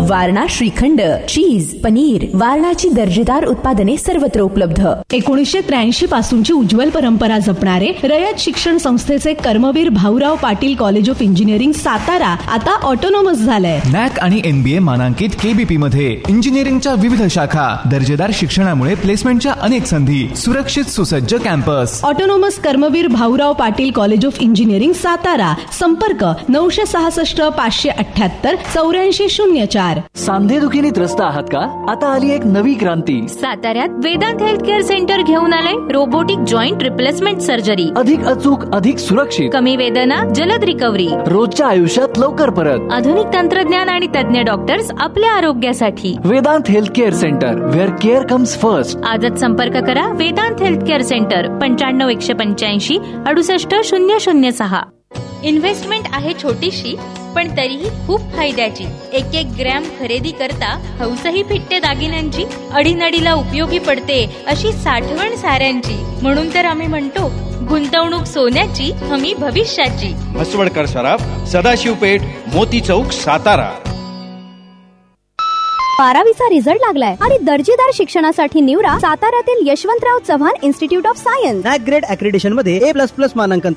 वारणा श्रीखंड, चीज, पनीर, वारणाची दर्जेदार उत्पादने सर्वत्र उपलब्ध. 1983 पासूनची उज्ज्वल परंपरा जपणारे रयत शिक्षण संस्थेचे Karmaveer Bhaurao Patil college of engineering Satara आता ऑटोनॉमस झालंय. नॅक आणि NBA मानांकित KBP मध्ये इंजिनिअरिंगच्या विविध शाखा, दर्जेदार शिक्षणामुळे प्लेसमेंटच्या अनेक संधी, सुरक्षित सुसज्ज campus. Autonomous Karmaveer Bhaurao Patil college of engineering Satara. संपर्क 966 578 8404. सांधेदुखीने त्रस्त आहात का? आता आली एक नवी क्रांती. साताऱ्यात वेदांत हेल्थ केअर सेंटर घेऊन आलंय रोबोटिक जॉईंट रिप्लेसमेंट सर्जरी. अधिक अचूक, अधिक सुरक्षित, कमी वेदना, जलद रिकव्हरी, रोजच्या आयुष्यात लवकर परत. आधुनिक तंत्रज्ञान आणि तज्ञ डॉक्टर्स आपल्या आरोग्यासाठी. Vedanta health care centre, wear care comes first. आजच संपर्क करा Vedanta health care centre 95 185 68 006. Investment आहे छोटीशी पण तरीही खूप फायद्याची. 1 ग्रॅम खरेदी करता हौसही फिटते दागिन्यांची. अडीनडीला उपयोगी पडते अशी साठवण साऱ्यांची. म्हणून तर आम्ही म्हणतो गुंतवणूक सोन्याची, हमी भविष्याची. म्हसवडकर सराफ, सदाशिव पेठ, मोती चौक, सातारा. 12वीचा रिझल्ट लागलाय आणि दर्जेदार शिक्षणासाठी निवडा साताऱ्यातील Yashwantrao Chavan institute of science. NAAC grade accreditation मध्ये A++ मानांकन